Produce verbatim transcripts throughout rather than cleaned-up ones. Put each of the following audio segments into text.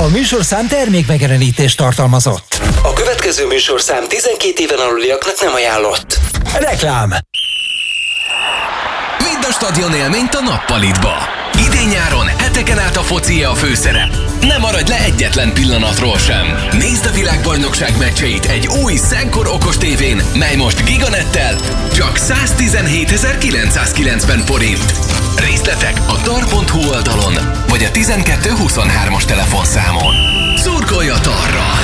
A műsorszám termék megjelenítést tartalmazott. A következő műsorszám tizenkét éven aluliaknak nem ajánlott. Reklám. Vidd a stadion élményt a nappalitba. Idén-nyáron heteken át a foci a főszerep. Ne maradj le egyetlen pillanatról sem. Nézd a világbajnokság meccseit egy új Szenkor okos tévén, mely most Giganettel csak száztizenhétezer-kilencszázkilencven forint. Részletek a tar pont hu oldalon, vagy a tizenkettő huszonhármas telefonszámon. Szurkolj a Tarral!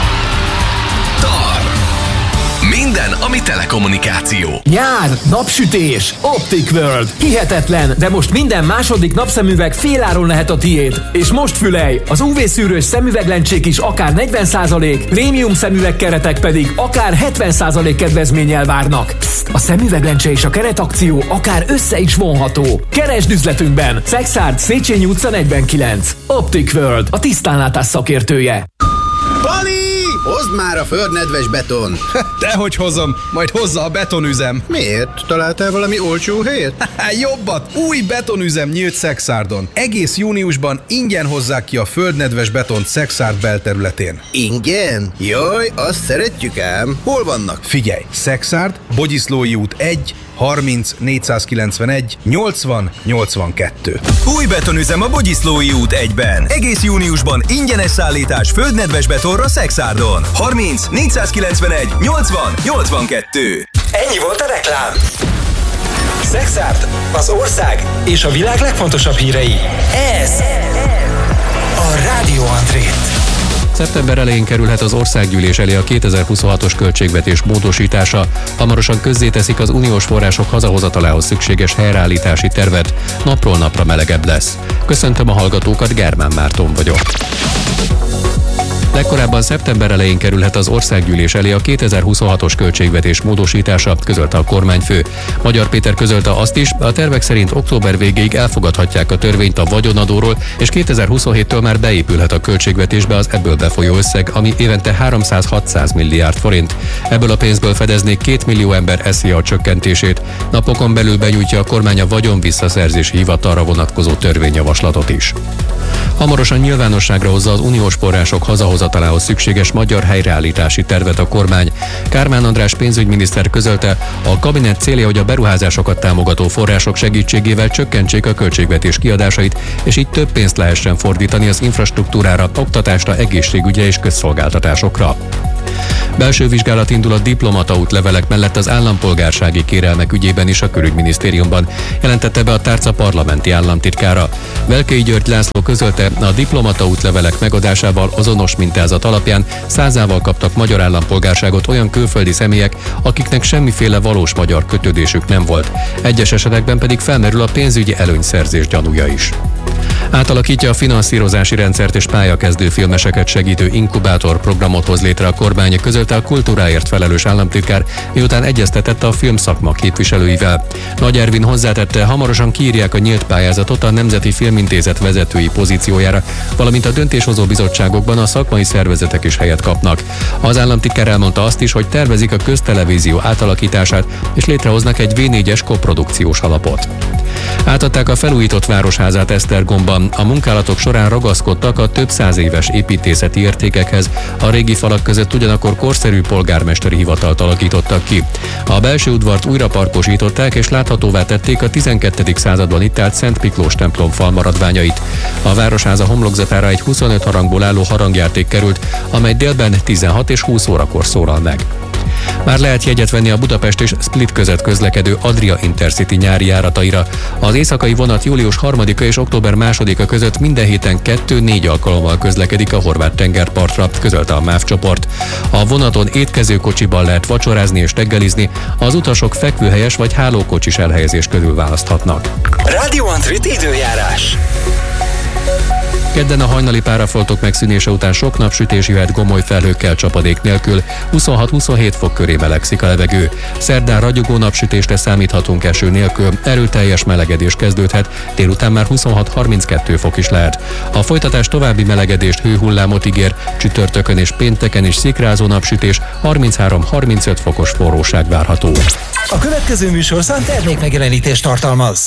Tar! Minden, ami telekommunikáció. Nyár, napsütés, Optic World. Hihetetlen, de most minden második napszemüveg féláron lehet a tiéd. És most fülelj, az ú vé-szűrős szemüveglencsék is akár negyven százalék, prémium szemüvegkeretek pedig akár hetven százalék kedvezménnyel várnak. Psst, a szemüveglencse és a keretakció akár össze is vonható. Keresd üzletünkben! Szexárd, Széchenyi utca negyvenkilenc. Optic World, a tisztánlátás szakértője. Pali! Hozd már a földnedves beton! Dehogy hozom, majd hozza a betonüzem. Miért? Találtál valami olcsó helyet? Jobbat! Új betonüzem nyílt Szexárdon. Egész júniusban ingyen hozzák ki a földnedves betont Szexárd belterületén. Ingyen? Jaj, azt szeretjük ám. Hol vannak? Figyelj! Szexárd, Bogyiszlói út egy, harminc, négyszázkilencvenegy, nyolcvan, nyolcvankettő. Új betonüzem a Bogyiszlói út egyben. Egész júniusban ingyenes szállítás földnedves betonra Szexárdon. harminc, négyszázkilencvenegy, nyolcvan, nyolcvankettő. Ennyi volt a reklám. Szexárd, az ország és a világ legfontosabb hírei. Ez a Rádió Andrét. Szeptember elején kerülhet az országgyűlés elé a kétezer-huszonhatos költségvetés módosítása. Hamarosan közzéteszik az uniós források hazahozatalához szükséges helyreállítási tervet. Napról napra melegebb lesz. Köszöntöm a hallgatókat, Germán Márton vagyok. Legkorábban szeptember elején kerülhet az országgyűlés elé a kétezer-huszonhatos költségvetés módosítása, közölte a kormányfő. Magyar Péter közölte azt is, a tervek szerint október végéig elfogadhatják a törvényt a vagyonadóról, és kétezer-huszonhéttől már beépülhet a költségvetésbe az ebből befolyó összeg, ami évente háromszáz-hatszáz milliárd forint. Ebből a pénzből fedeznék két millió ember es zé á csökkentését. Napokon belül benyújtja a kormány a vagyonvisszaszerzési hivatalra vonatkozó törvényjavaslatot is. Hamarosan nyilvánosságra hozza az uniós források hazahozatalához szükséges magyar helyreállítási tervet a kormány. Kármán András pénzügyminiszter közölte, a kabinet célja, hogy a beruházásokat támogató források segítségével csökkentsék a költségvetés kiadásait, és így több pénzt lehessen fordítani az infrastruktúrára, oktatásra, egészségügyre és közszolgáltatásokra. Belső vizsgálat indul a diplomataútlevelek mellett az állampolgársági kérelmek ügyében is a Külügyminisztériumban, jelentette be a tárca parlamenti államtitkára. Velkei György László közölte, a diplomataútlevelek megadásával azonos mintázat alapján százával kaptak magyar állampolgárságot olyan külföldi személyek, akiknek semmiféle valós magyar kötődésük nem volt. Egyes esetekben pedig felmerül a pénzügyi előnyszerzés gyanúja is. Átalakítja a finanszírozási rendszert és pályakezdő filmeseket segítő inkubátor programot hoz létre a kormány, közölte a kultúráért felelős államtitkár, miután egyeztetett a filmszakma képviselőivel. Nagy Ervin hozzátette, hamarosan kiírják a nyílt pályázatot a Nemzeti Filmintézet vezetői pozíciójára, valamint a döntéshozó bizottságokban a szakmai szervezetek is helyet kapnak. Az államtitkár elmondta azt is, hogy tervezik a köztelevízió átalakítását, és létrehoznak egy vé négyes koprodukciós alapot. Átadták a felújított városházát Esztergomban. A munkálatok során ragaszkodtak a több száz éves építészeti értékekhez. A régi falak között ugyanakkor korszerű polgármesteri hivatalt alakítottak ki. A belső udvart újra parkosították és láthatóvá tették a tizenkettedik században itt állt Szent Miklós templom falmaradványait. A városháza homlokzatára egy huszonöt harangból álló harangjáték került, amely délben tizenhat és húsz órakor szólal meg. Már lehet jegyet venni a Budapest és Split között közlekedő Adria Intercity nyári járataira. Az éjszakai vonat július harmadika és október másodika között minden héten kettő-négy alkalommal közlekedik a horvát tengerpartra, közölte a MÁV csoport. A vonaton étkezőkocsiban lehet vacsorázni és reggelizni, az utasok fekvőhelyes vagy hálókocsis elhelyezés közül választhatnak. Rádió Andrét időjárás. Kedden a hajnali párafoltok megszűnése után sok napsütés jöhet gomoly felhőkkel, csapadék nélkül, huszonhat-huszonhét fok köré melegszik a levegő. Szerdán ragyogó napsütésre számíthatunk eső nélkül, erőteljes melegedés kezdődhet, délután már huszonhat-harminckettő fok is lehet. A folytatás további melegedést, hőhullámot ígér, csütörtökön és pénteken is szikrázó napsütés, harminchárom-harmincöt fokos forróság várható. A következő műsorszám termék megjelenítést tartalmaz.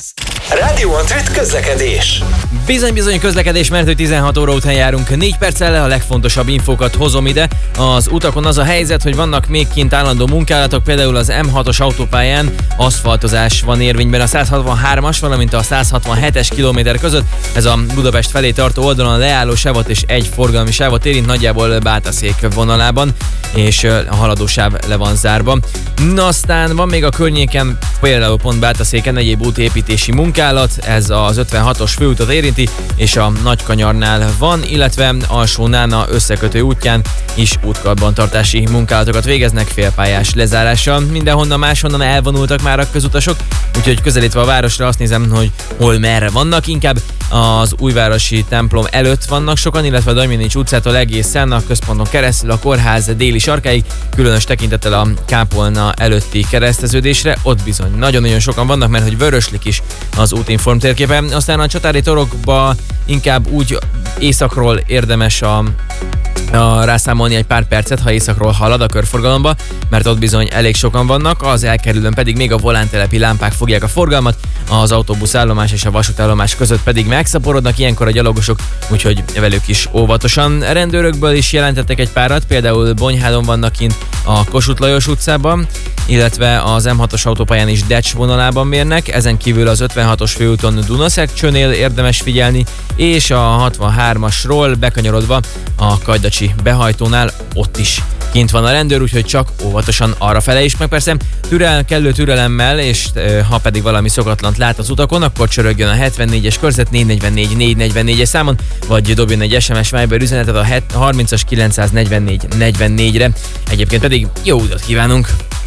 Radio Antrit közlekedés. Bizony-bizony közlekedés, mert hogy tizenhat óra után járunk. négy perccel a legfontosabb infókat hozom ide. Az utakon az a helyzet, hogy vannak még kint állandó munkálatok, például az M hatos autópályán aszfaltozás van érvényben a száz hatvanhármas, valamint a száz hatvanhetes kilométer között. Ez a Budapest felé tartó oldalon leálló sávot és egy forgalmi sávot érint, nagyjából Bátaszék vonalában, és a haladósáv le van zárva. Na, aztán van még a környéken, például pont Bátaszéken egyéb útépítési munkálat, ez az ötvenhatos főutat érinti, és a Nagykanyarnál van, illetve Alsó Nána összekötő útján is útkarbantartási munkálatokat végeznek félpályás lezárással. Mindenhonnan máshonnan elvonultak már a közutasok, úgyhogy közelítve a városra azt nézem, hogy hol merre vannak, inkább az újvárosi templom előtt vannak sokan, illetve a Damjanics utcától egészen a központon keresztül a kórház déli sarkáig, különös tekintettel a kápolna előtti kereszteződésre, ott bizony nagyon-nagyon sokan vannak, mert hogy vöröslik is az útinform térképen. Aztán a Csatári torokba inkább úgy északról érdemes a A rászámolni egy pár percet, ha északról halad a körforgalomba, mert ott bizony elég sokan vannak, az elkerülőn pedig még a volántelepi lámpák fogják a forgalmat, az autóbuszállomás és a vasútállomás között pedig megszaporodnak ilyenkor a gyalogosok, úgyhogy velük is óvatosan. Rendőrökből is jelentettek egy párat, például Bonyhádon vannak kint a Kossuth Lajos utcában, illetve az M hatos autópályán is Decs vonalában mérnek, ezen kívül az ötvenhatos főúton Dunaszekcsőnél érdemes figyelni, és a hatvanhármasról bekanyarodva a Kajdacsi behajtónál ott is kint van a rendőr, úgyhogy csak óvatosan arra fele is, meg persze türel, kellő türelemmel, és e, ha pedig valami szokatlant lát az utakon, akkor csörögjön a hetvennégyes körzet négy negyvennégy négy negyvennégyes számon, vagy dobjon egy es em es Viber üzenetet a harmincas kilencszáznegyvennégy negyvennégyre. Egyébként pedig jó utat kívánunk!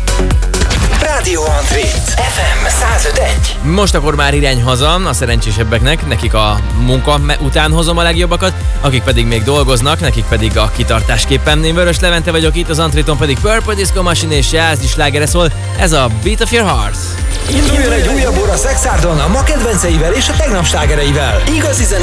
Radio Antrit ef em száz öt egy. Most akkor már irány haza a szerencsésebbeknek, nekik a munka után hozom a legjobbakat, akik pedig még dolgoznak, nekik pedig a kitartásképpen. Én Vörös Levente vagyok, itt az Antriton pedig Purple Disco Machine és jazz slágere szól, ez a Beat of Your Heart. Induljon egy újabb óra Szexárdon a ma kedvenceivel és a tegnap slágereivel. Igazi zene